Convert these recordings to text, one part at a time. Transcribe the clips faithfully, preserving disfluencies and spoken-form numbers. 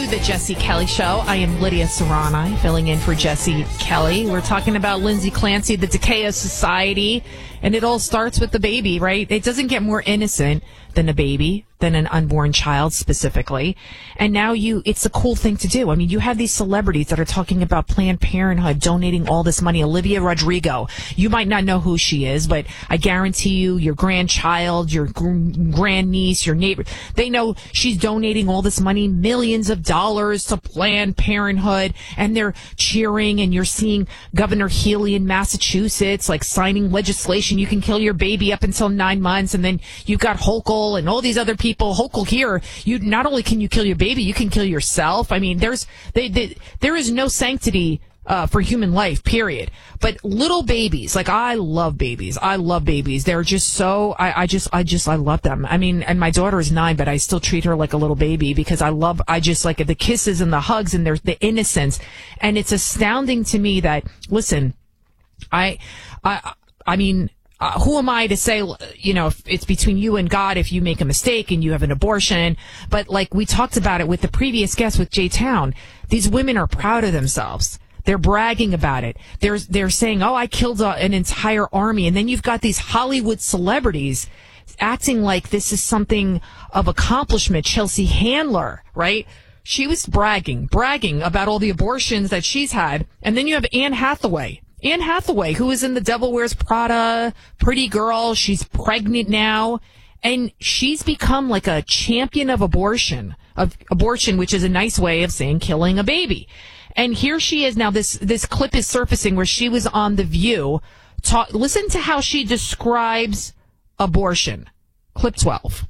The Jesse Kelly Show. I am Lydia Serrani, filling in for Jesse Kelly. We're talking about Lindsay Clancy, the decay of society, and it all starts with the baby, right? It doesn't get more innocent than a baby, than an unborn child specifically. And now you, it's a cool thing to do. I mean, you have these celebrities that are talking about Planned Parenthood donating all this money. Olivia Rodrigo, you might not know who she is, but I guarantee you, your grandchild, your gr- grandniece, your neighbor, they know she's donating all this money, millions of dollars to Planned Parenthood, and they're cheering, and you're seeing Governor Healy in Massachusetts, like signing legislation. You can kill your baby up until nine months, and then you've got Hochul and all these other people. Hochul here, you not only can you kill your baby, you can kill yourself. I mean, there's they, they, there is no sanctity uh, for human life, period. But little babies, like I love babies. I love babies. They're just so, I, I just, I just, I love them. I mean, and my daughter is nine, but I still treat her like a little baby because I love, I just like the kisses and the hugs and there's the innocence. And it's astounding to me that, listen, I, I, I mean, Uh, who am I to say, you know, if it's between you and God if you make a mistake and you have an abortion. But like we talked about it with the previous guest with Jay Town, these women are proud of themselves. They're bragging about it. They're, they're saying, oh, I killed a, an entire army. And then you've got these Hollywood celebrities acting like this is something of accomplishment. Chelsea Handler, right? She was bragging, bragging about all the abortions that she's had. And then you have Anne Hathaway. Anne Hathaway, who is in The Devil Wears Prada, pretty girl. She's pregnant now. And she's become like a champion of abortion, of abortion, which is a nice way of saying killing a baby. And here she is now. This, this clip is surfacing where she was on The View. Ta- listen to how she describes abortion. Clip twelve.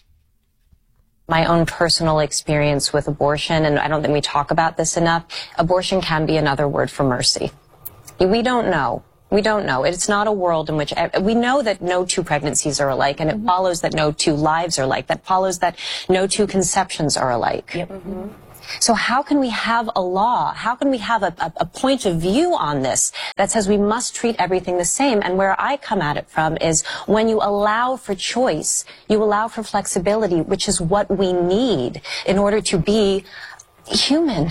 My own personal experience with abortion, and I don't think we talk about this enough, abortion can be another word for mercy. We don't know. We don't know. It's not a world in which we know that no two pregnancies are alike, and it mm-hmm. follows that no two lives are alike. That follows that no two conceptions are alike. Yep. Mm-hmm. So how can we have a law? How can we have a, a, a point of view on this that says we must treat everything the same? And where I come at it from is when you allow for choice, you allow for flexibility, which is what we need in order to be human.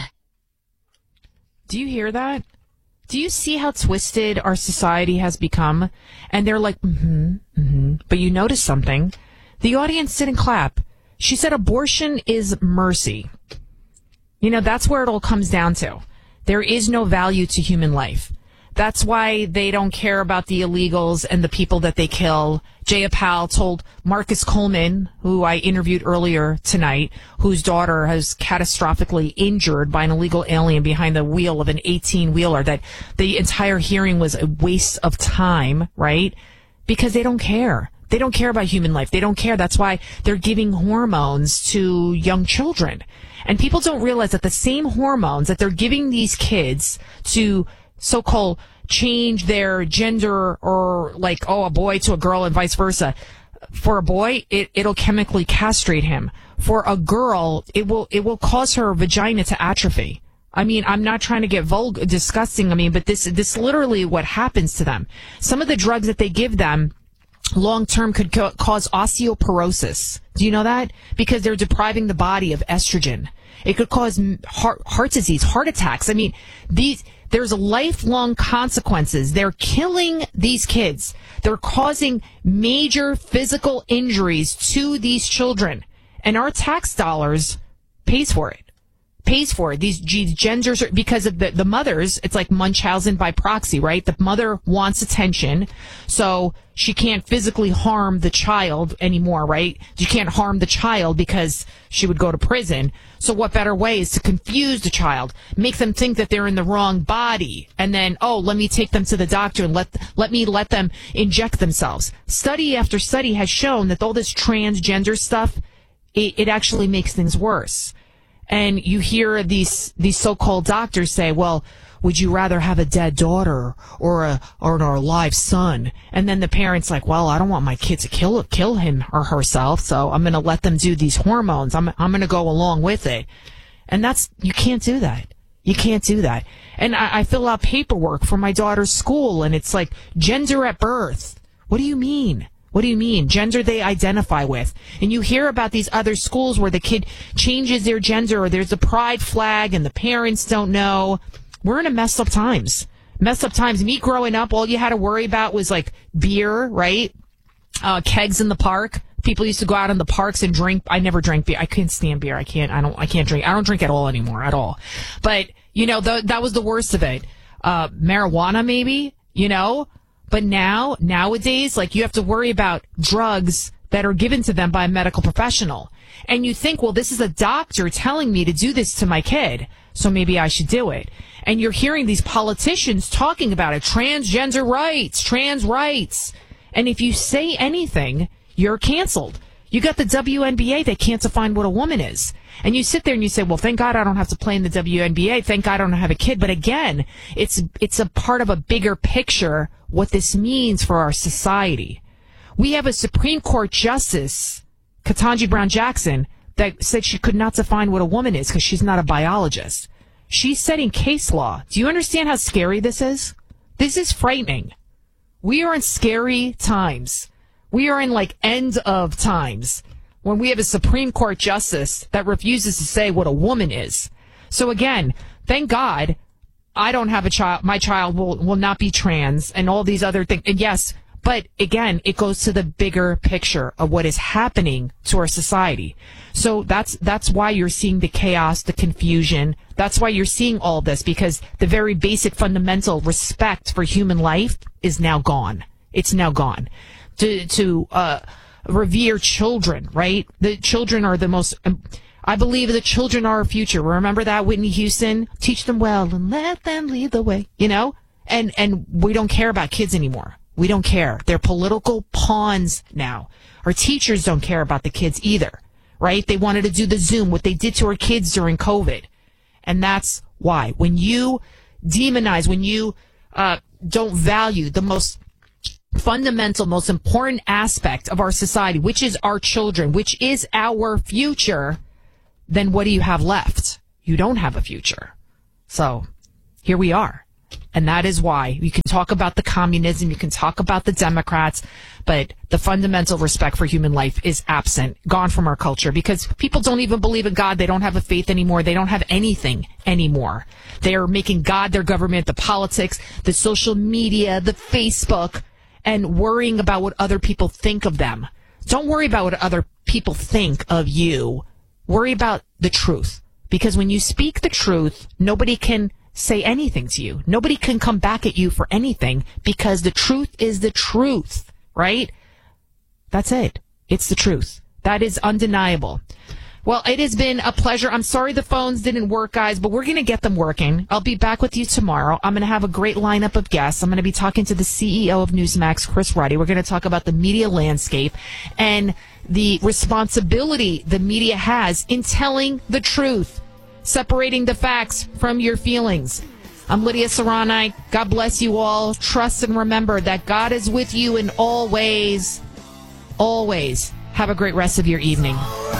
Do you hear that? Do you see how twisted our society has become? And they're like, mm-hmm, mm-hmm. But you notice something. The audience didn't clap. She said abortion is mercy. You know, that's where it all comes down to. There is no value to human life. That's why they don't care about the illegals and the people that they kill. Jaya Pal told Marcus Coleman, who I interviewed earlier tonight, whose daughter has catastrophically injured by an illegal alien behind the wheel of an eighteen-wheeler, that the entire hearing was a waste of time, right? Because they don't care. They don't care about human life. They don't care. That's why they're giving hormones to young children. And people don't realize that the same hormones that they're giving these kids to so-called change their gender, or like, oh, a boy to a girl and vice versa. For a boy, it, it'll chemically castrate him. For a girl, it will, it will cause her vagina to atrophy. I mean, I'm not trying to get vulgar, disgusting. I mean, but this, this literally what happens to them. Some of the drugs that they give them long term could co- cause osteoporosis. Do you know that? Because they're depriving the body of estrogen. It could cause heart, heart disease, heart attacks. I mean, these, there's lifelong consequences. They're killing these kids. They're causing major physical injuries to these children. And our tax dollars pays for it. Pays for it. These genders are, because of the, the mothers, it's like Munchausen by proxy, right? The mother wants attention, so she can't physically harm the child anymore, right? You can't harm the child because she would go to prison. So what better way is to confuse the child, make them think that they're in the wrong body, and then, oh, let me take them to the doctor and let, let me let them inject themselves. Study after study has shown that all this transgender stuff, it, it actually makes things worse. And you hear these these so-called doctors say, well, would you rather have a dead daughter or a or an alive son? And then the parent's like, well, I don't want my kid to kill kill him or herself, so I'm going to let them do these hormones. I'm I'm going to go along with it. And that's, you can't do that. You can't do that. And I, I fill out paperwork for my daughter's school, and it's like gender at birth. What do you mean? What do you mean? Gender they identify with. And you hear about these other schools where the kid changes their gender or there's a pride flag and the parents don't know. We're in a messed up times. Messed up times. Me growing up, all you had to worry about was like beer, right? Uh, kegs in the park. People used to go out in the parks and drink. I never drank beer. I can't stand beer. I can't, I don't, I can't drink. I don't drink at all anymore, at all. But, you know, the, that was the worst of it. Uh, marijuana maybe, you know? But now, nowadays, like you have to worry about drugs that are given to them by a medical professional. And you think, well, this is a doctor telling me to do this to my kid, so maybe I should do it. And you're hearing these politicians talking about it, transgender rights, trans rights. And if you say anything, you're canceled. You got the W N B A that can't define what a woman is. And you sit there and you say, well, thank God I don't have to play in the W N B A. Thank God I don't have a kid. But again, it's it's a part of a bigger picture, what this means for our society. We have a Supreme Court Justice, Ketanji Brown Jackson, that said she could not define what a woman is because she's not a biologist. She's setting case law. Do you understand how scary this is? This is frightening. We are in scary times. We are in like end of times when we have a Supreme Court justice that refuses to say what a woman is. So again, thank God I don't have a child. My child will, will not be trans and all these other things. And yes, but again, it goes to the bigger picture of what is happening to our society. So that's, that's why you're seeing the chaos, the confusion. That's why you're seeing all this, because the very basic fundamental respect for human life is now gone. It's now gone. To, to, uh, revere children, right? The children are the most, um, I believe the children are our future. Remember that, Whitney Houston? Teach them well and let them lead the way, you know? And, and we don't care about kids anymore. We don't care. They're political pawns now. Our teachers don't care about the kids either, right? They wanted to do the Zoom, what they did to our kids during COVID. And that's why. When you demonize, when you, uh, don't value the most fundamental, most important aspect of our society, which is our children, which is our future, then what do you have left? You don't have a future. So here we are. And that is why you can talk about the communism, you can talk about the Democrats, but the fundamental respect for human life is absent, gone from our culture, because people don't even believe in God. They don't have a faith anymore. They don't have anything anymore. They are making God their government, the politics, the social media, the Facebook, and worrying about what other people think of them. Don't worry about what other people think of you. Worry about the truth. Because when you speak the truth, nobody can say anything to you. Nobody can come back at you for anything, because the truth is the truth, right? That's it. It's the truth. That is undeniable. Well, it has been a pleasure. I'm sorry the phones didn't work, guys, but we're going to get them working. I'll be back with you tomorrow. I'm going to have a great lineup of guests. I'm going to be talking to the C E O of Newsmax, Chris Ruddy. We're going to talk about the media landscape and the responsibility the media has in telling the truth, separating the facts from your feelings. I'm Lydia Serrani. God bless you all. Trust and remember that God is with you in all ways. Always. Have a great rest of your evening.